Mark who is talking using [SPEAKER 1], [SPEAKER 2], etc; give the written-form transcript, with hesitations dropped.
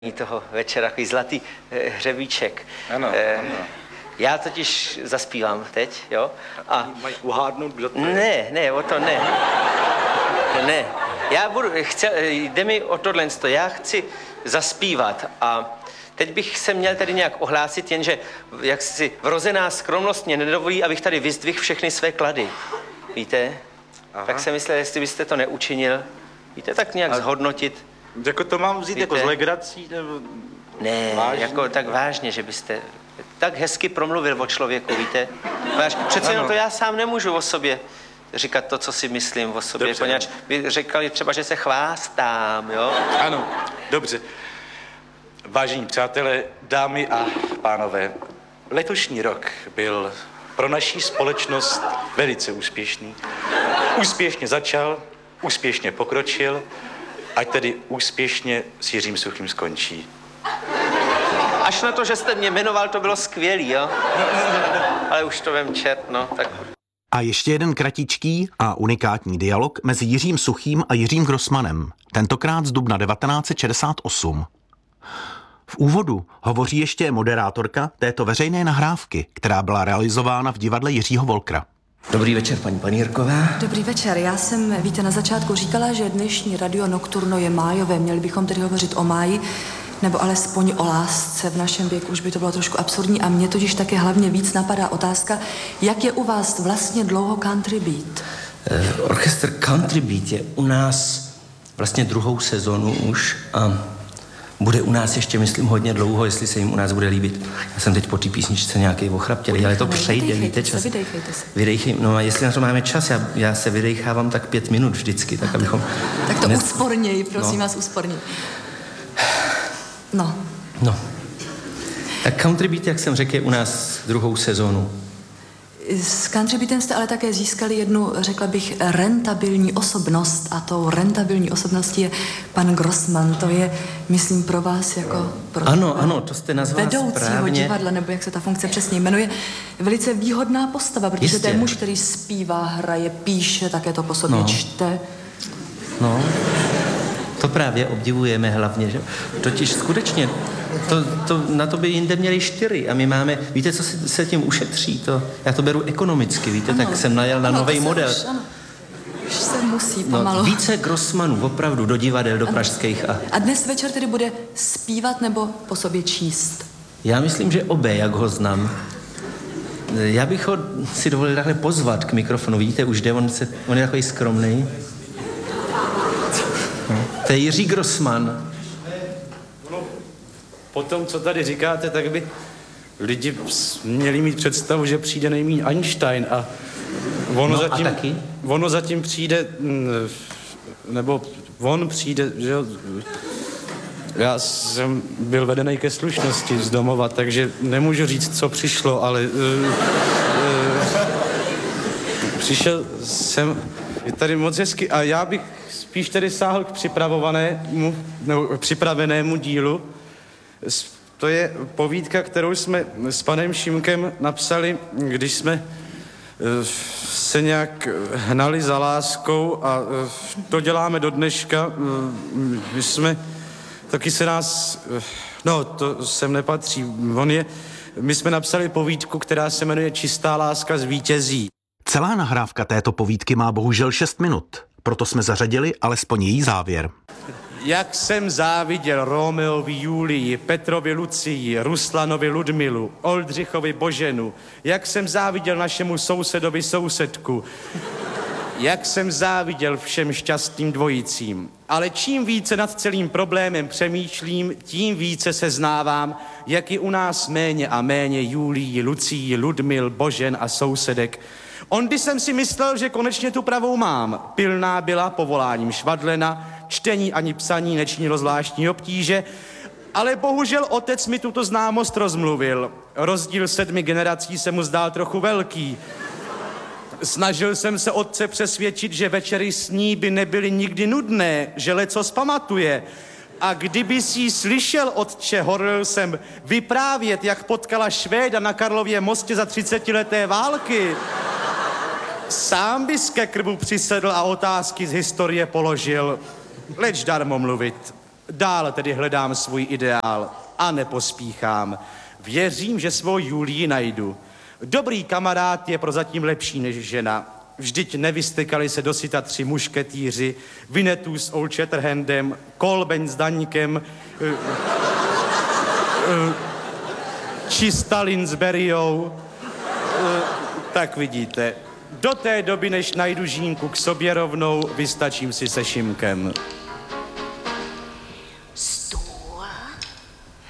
[SPEAKER 1] toho večera, takový zlatý hřebíček.
[SPEAKER 2] Ano, ano.
[SPEAKER 1] Já totiž zaspívám teď, jo? A
[SPEAKER 2] mají uhádnout, kdo to je?
[SPEAKER 1] Ne, o to ne. Ne. Jde mi o tohle, já chci zaspívat a teď bych se měl tady nějak ohlásit, jenže jak si vrozená skromnost mě nedovolí, abych tady vyzdvihl všechny své klady. Víte? Aha. Tak jsem myslel, jestli byste to neučinil. Víte, tak nějak zhodnotit.
[SPEAKER 2] Jako to mám vzít jako z legrací, nebo...
[SPEAKER 1] Ne,
[SPEAKER 2] vážně?
[SPEAKER 1] jako tak vážně, že byste tak hezky promluvil o člověku, víte? Vážně. Přece jenom to já sám nemůžu o sobě říkat to, co si myslím o sobě,
[SPEAKER 2] Dobře,
[SPEAKER 1] poněvadž by řekli třeba, že se chvástám, jo?
[SPEAKER 2] Ano, dobře. Vážení přátelé, dámy a pánové, letošní rok byl pro naši společnost velice úspěšný. Úspěšně začal, úspěšně pokročil, ať tedy úspěšně s Jiřím Suchým skončí.
[SPEAKER 1] Až na to, že jste mě jmenoval, to bylo skvělý, jo? Ale už to vem čert, no, tak...
[SPEAKER 3] A ještě jeden kratičký a unikátní dialog mezi Jiřím Suchým a Jiřím Grossmanem, tentokrát z dubna 1968. V úvodu hovoří ještě moderátorka této veřejné nahrávky, která byla realizována v divadle Jiřího Wolkera.
[SPEAKER 4] Dobrý večer, paní Panírková.
[SPEAKER 5] Dobrý večer. Já jsem, víte, na začátku říkala, že dnešní Radio Nocturno je májové. Měli bychom tedy hovořit o máji, nebo alespoň o lásce. V našem věku už by to bylo trošku absurdní a mě totiž také hlavně víc napadá otázka, jak je u vás vlastně dlouho Country Beat?
[SPEAKER 4] Orchestr Country Beat je u nás vlastně druhou sezonu už a bude u nás ještě, myslím, hodně dlouho, jestli se jim u nás bude líbit. Já jsem teď po té písničce nějaký ochraptělý, ale to přejde, víte, čas.
[SPEAKER 5] Vydejchejte se.
[SPEAKER 4] No a jestli na to máme čas, já se vydejchávám tak 5 minut vždycky, tak abychom...
[SPEAKER 5] Tak to úsporněji, prosím vás, úsporněji. No. Tak Country Beat, jak jsem řekl, je u nás druhou sezónu. S Country Beatem jste ale také získali jednu, řekla bych, rentabilní osobnost a tou rentabilní osobností je pan Grossman. To je, myslím, pro vás jako... Pro
[SPEAKER 4] Ano, to jste nazvala
[SPEAKER 5] vedoucího
[SPEAKER 4] správně.
[SPEAKER 5] divadla, nebo jak se ta funkce přesně jmenuje, velice výhodná postava, protože
[SPEAKER 4] Jistě.
[SPEAKER 5] to je muž, který zpívá, hraje, píše, také to po sobě čte.
[SPEAKER 4] No, to právě obdivujeme hlavně, že? Totiž skutečně, na to by jinde měli 4 a my máme, víte, co se tím ušetří, já to beru ekonomicky, víte, tak jsem najel na nový model.
[SPEAKER 5] Už se musí pomalu.
[SPEAKER 4] Více Grossmanů, opravdu, do divadel, do pražských
[SPEAKER 5] A dnes večer tedy bude zpívat nebo po sobě číst?
[SPEAKER 4] Já myslím, že obě, jak ho znám. Já bych ho si dovolil takhle pozvat k mikrofonu, vidíte, už jde, on je takový skromný. To je Jiří Grossman.
[SPEAKER 2] Po tom, co tady říkáte, tak by lidi měli mít představu, že přijde nejmíň Einstein a ono zatím přijde, nebo on přijde, že jo. Já jsem byl vedený ke slušnosti z domova, takže nemůžu říct, co přišlo, ale přišel jsem, je tady moc hezky a já bych spíš tedy sáhl k připravenému dílu. To je povídka, kterou jsme s panem Šimkem napsali, když jsme se nějak hnali za láskou a to děláme do dneška. My jsme, taky se nás, to sem nepatří, my jsme napsali povídku, která se jmenuje Čistá láska zvítězí.
[SPEAKER 3] Celá nahrávka této povídky má bohužel 6 minut, proto jsme zařadili alespoň její závěr.
[SPEAKER 2] Jak jsem záviděl Romeovi Julii, Petrovi Lucii, Ruslanovi Ludmilu, Oldřichovi Boženu, jak jsem záviděl našemu sousedovi sousedku, jak jsem záviděl všem šťastným dvojicím. Ale čím více nad celým problémem přemýšlím, tím více seznávám, jak je u nás méně a méně Julii, Lucii, Ludmil, Božen a sousedek. Ondy jsem si myslel, že konečně tu pravou mám. Pilná byla povoláním švadlena, čtení ani psaní nečinilo zvláštní obtíže, ale bohužel otec mi tuto známost rozmluvil. Rozdíl 7 generací se mu zdál trochu velký. Snažil jsem se otce přesvědčit, že večery s ní by nebyly nikdy nudné, že lecos pamatuje. A kdyby si slyšel, otče, horlil jsem vyprávět, jak potkala Švéda na Karlově mostě za 30leté války. Sám bys ke krbu přisedl a otázky z historie položil, leč darmo mluvit. Dále tedy hledám svůj ideál a nepospíchám. Věřím, že svou Julii najdu. Dobrý kamarád je prozatím lepší než žena. Vždyť nevystekali se dosyta 3 mušketýři, Winnetou s Old Shatterhandem, Kolbeň s Daňkem, či Stalin s Beriou. Tak vidíte, do té doby, než najdu Žínku k sobě rovnou, vystačím si se Šimkem.